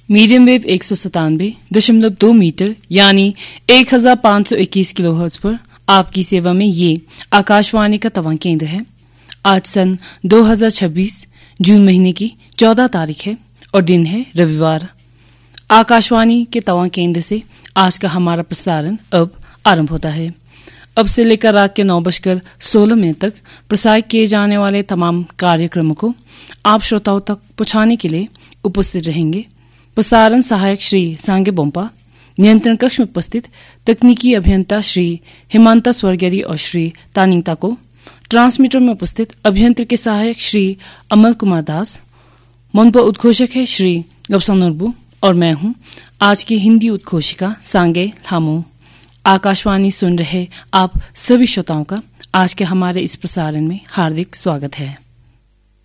Medium wave 197.2 metre यानी 1521 kilohertz पर आपकी सेवा में ये आकाशवाणी का तवां केंद्र है। आज सन 2026 जून महीने की 14 तारीख है और दिन है रविवार। आकाशवाणी के तवां केंद्र से आज का हमारा प्रसारण अब आरंभ होता है। अब से लेकर रात के 9:16 तक प्रसारित किए जाने वाले तमाम कार्यक्रमों को आप श्रोताओं तक पहुंचाने के लिए उपस्थित रहेंगे प्रसारण सहायक श्री सांगे बोम्पा, नियंत्रण कक्ष में उपस्थित तकनीकी अभियंता श्री हिमांता स्वर्गेरी और श्री तानिंग ताको, ट्रांसमीटर में उपस्थित अभियंत्र के सहायक श्री अमल कुमार दास, मनपा उद्घोषक है श्री गबसम नोरबू और मैं हूं आज की हिंदी उद्घोषिका सांगे लामो। आकाशवाणी सुन रहे आप सभी श्रोताओं का आज के हमारे इस प्रसारण में हार्दिक स्वागत है।